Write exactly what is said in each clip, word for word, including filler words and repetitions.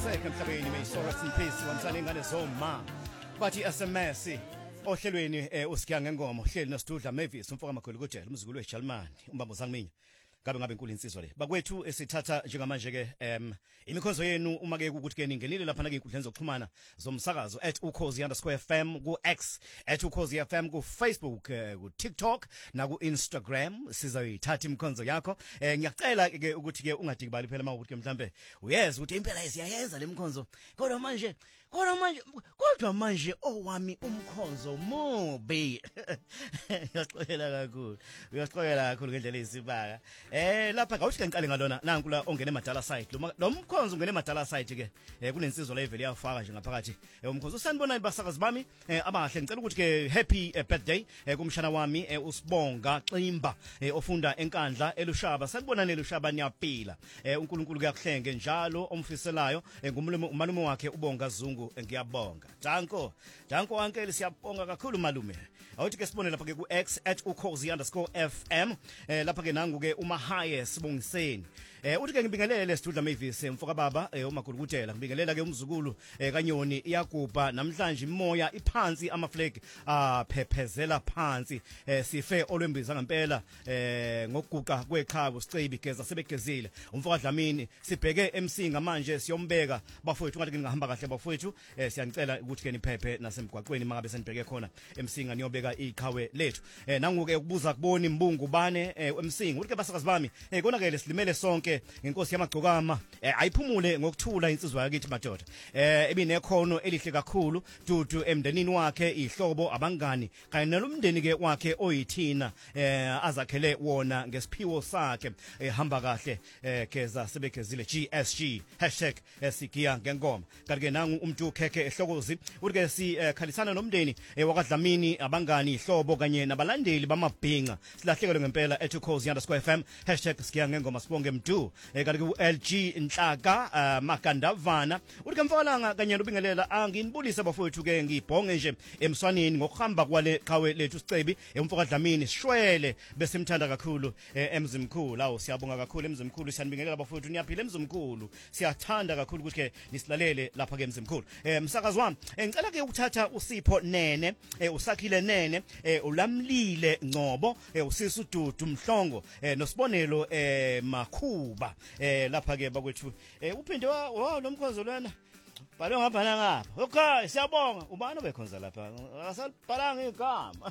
asekho emhlabeni may so rest in peace wamsana ingane zoma bathi S M S ohlelweni usikhya ngengoma uhleli noSidudla Mavis umfoka amakhulu kujela umzukulu weJalimani umbambo zangiminya ngabe ngabe inkulu insizwa le bakwethu esithatha njengamanje ke em imikhonzo yenu uma ke ukuthi ke ningenile lapha na ke inkundleni zokuxhumana zomsakazo at ukhozi underscore f m ku X at ukhozi f m ku Facebook ku TikTok na ku Instagram sizoyithatha imikhonzo yakho eh ngiyacela ke ukuthi ke ungadikibali phela mawukuthi ke mhlambe uyeza ukuthi impela isiyayenza lemkhonzo kodwa manje kodwa manje kodwa manje owami umkhonzo mubi uyaxolela kakhulu uyaxolela kakhulu ngendlela isibaka eh lapha ngawuthi ngiqale ngalona nanku la ongene emadala site lo mkhonzo ungene emadala site ke eh kunensizwa la ivele yafaka nje ngaphakathi eh umkhonzo usanibona basakazi bami eh abahle ngicela ukuthi ke happy birthday eh kumshana wami eh usibonga Ximba eh ofunda enkandla elushaba sanibona nelushaba niyapila eh uNkulunkulu kuyakuhlenge njalo omfiselayo ngumlume umalume wakhe ubonga Zungu ngiyabonga danko danko wankele siyabonga kakhulu malume awuthi ke sibone lapha ke ku X at ukhozi underscore f m eh lapha ke nangu ke uma haye sibongiseni eh uthi ke ngibingelele Sidudla Mavis mfoka baba eh umakhulu kutela ngibingelela ke umzukulu eh kanyoni iyagubha namhlanje imoya iphansi ama flag aphephezela phansi eh sife olwembiza ngempela eh ngokuguqa kwekhabo sicebi geza sebegezile umfoka Dlamini sibheke emsinga manje siyombeka bafowethu ngathi ngihamba kahle bafowethu eh siyanicela ukuthi ke niphephe nasemgwaqweni mangabe senibheke khona emsinga niyobeka iqhawe lethu eh nanguke ukubuza kubona imbungu bane emsinga uthi ke basakazi bami eh konakele silimele sonke ngenkosi yamagcokama eh ayiphumule ngokuthula insizwa yakithi madoda eh ebinekhono elihle kakhulu dudu emndenini wakhe ihlobo abangani kanye nelomndeni ke wakhe oyithina eh azakhele wona ngesiphiwo sakhe ehamba kahle eh geza sebegezile G S G hashtag sigiya ngengoma kanti ke nangu umuntu khekhe ehlokozi uthi ke sikhalisana nomndeni wakwaDlamini abangani ihlobo kanye nabalandeli bamabhinqa silahlekelwe ngempela at ukhozi underscore f m hashtag sigiya ngengoma sibonge mdu kanti ku L G Nhlaka Makandavana uthi kamfalanga kanye nobingelela anginibulisa bafowethu ke ngibhonge nje emswaneni ngokuhamba kwale qhawe lethu sicebi emfoka Dlamini sishwele bese mthanda kakhulu emzimkhulu awu siyabonga kakhulu emzimkhulu siyanibingelela bafowethu niyaphila emzimkhulu siyathanda kakhulu ukuthi ke nisilalele lapha ke emzimkhulu eh msakazi wami ngicela ke ukuthatha uSipho Nene usakhile Nene ulamlile Ngcobo usisi uDudu Mhlongo noSibonelo eh Makhuba eh lapha ke bakwethu uphinde wa lo mkhonzo lwana bale ngabhala ngapha okay siyabonga ubani obekhonza lapha asalibhalanga igama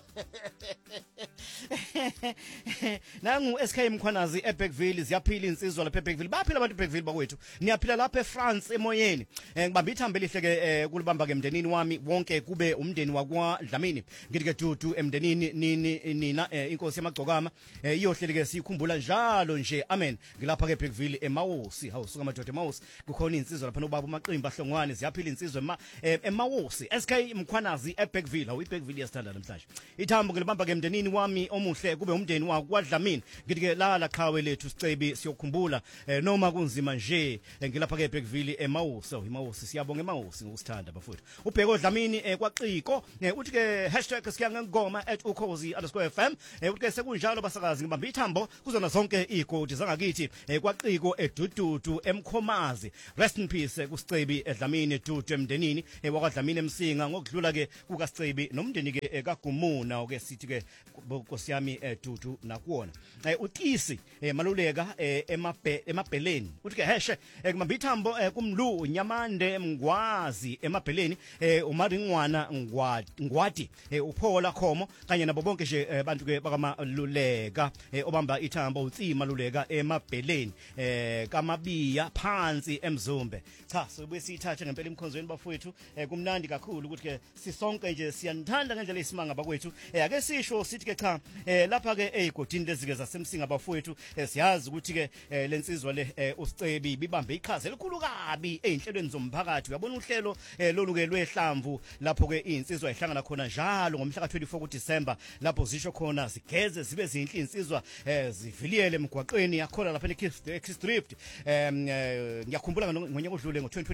nangu S K Mkhwanazi eBackville ziyaphila insizwa lapha eBackville baphila abantu eBackville bakwethu niyaphila lapha eFrance emoyeni ngibamba ithambo elihle ke kulibamba ke emndenini wami wonke kube umndeni wakwa Dlamini ngithi ke dudu emndenini nini nina inkosi yamagcokama iyohleli ke sikhumbula njalo nje amen ngilapha ke eBackville eMawosi hawusuka amadoda eMawosi kukhona insizwa lapha nobaba uMaqimba Hlongwane ziyaphila insizwe eMawosi S K Mkhwanazi eBackville awu iBackville yasithanda namhlanje ithambo ngilibamba ke emndenini wami omuhle kube umndeni wakwaDlamini ngithi ke la la qhawe lethu sicebi siyokhumbula noma kunzima nje ngilapha ke eBackville eMawosi iMawosi siyabonga eMawosi ngokusithanda bafowethu ubheko Dlamini kwaXiko uthi ke hashtag sigiya ngengoma at ukhozi underscore f m uthi ke sekunjalo basakazi ngibamba ithambo kuzona zonke igodi zangakithi kwaXiko edududu emkhomazi rest in peace kusicebi eDlamini dudu emndenini wakwaDlamini emsinga ngokudlula ke kukaSicebi nomndeni ke kaGumuna oke sithi ke Nkosi yami dudu nakuona uTisi maluleka emabhe emabheleni uthi ke hashe ngibamba ithambo kumlu Nyamande Mngwazi emabheleni uMaringwana Ngwadi uphola Khomo kanye nabo bonke nje abantu ke bakamaluleka obamba ithambo uTsima maluleka emabheleni kamabiya phansi emzumbe cha sobuye sithathe ngempela imkhonzweni bafowethu kumnandi kakhulu ukuthi ke sisonke nje siyanithanda ngendlela isimanga bakwethu ake sisho sithi ke cha lapha ke ezigodini lezike zasemsinga bafowethu siyazi ukuthi ke lensizwa le uSicebi bibambe iqhaza elikhulu kabi ezinhlelweni zomphakathi uyabona uhlelo lolu ke lwehlamvu lapho ke insizwa ihlangana khona njalo ngomhla ka twenty-four ku December lapho zisho khona sigeze zibe zinhle insizwa ziviliyele emgwaqweni yakhona lapha eKiss Drift ngiyakhumbula ngonyaka odlule ngo twenty twenty-five November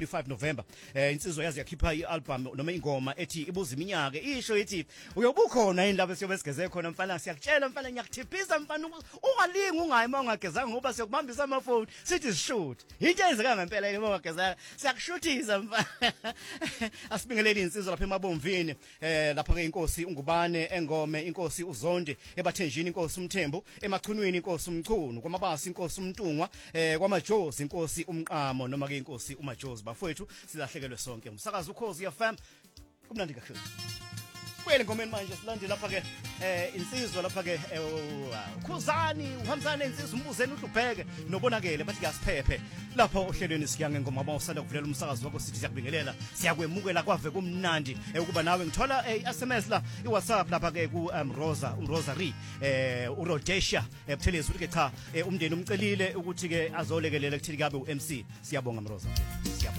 November eh insizwa yazi yakhipha ialbum noma ingoma ethi ibuza iminyaka isho ithi uyobukhona yini lapho siyobe sigeze khona mfana siyakutshela mfana ngiyakuthiphisa mfana ungalingi ungayi mawungagezanga ngoba siyokubambisa amafoni sithi shoot into eyenzeka ngempela ke mawungagezanga siyakushuthisa mfana asibingelele insizwa lapha emabomvini eh lapha ke inkosi ungubane engome inkosi uzonde ebathenjini inkosi umthembu emachunwini inkosi umchunu kwamabasi inkosi umntungwa eh kwamajozi inkosi umqamo noma ke inkosi umajozi bafowethu silahlekelwe sonke umsakazo ukhozi F M kumnandi kakhulu kwele ngomeni manje silande lapha ke eh insizwa lapha ke ukhuzani uhambisana insizwa umbuzeni uhlubheke nobonakele bathi kuyasiphephe lapha ohlelweni siyange ngoma bawusanda kuvulela umsakazo wakho sithi siyakubingelela siyakwemukela kwave kumnandi ukuba nawe ngithola i-S M S la iWhatsApp lapha ke ku Rosa uRosary eh uRodesia ebuthelezi uthi ke cha umndeni umcelile ukuthi ke azolekelela kuthi kabe uM C siyabonga Mroza siyabonga